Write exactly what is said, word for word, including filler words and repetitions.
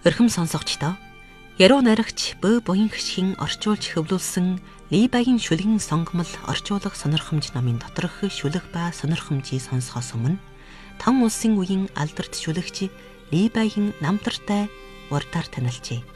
Өрхөм сонсогчдоо яруу найрагч Б Буянхшигын орчуулж хөвлүүлсэн Либагийн шүлгэн сонгомл орчуулах сонирхомж намын доторх шүлэг ба сонирхомжийг сонсохоос өмнө Тан улсын үеийн алдарт шүлэгч Либагийн намтартай урдаар танилцъя.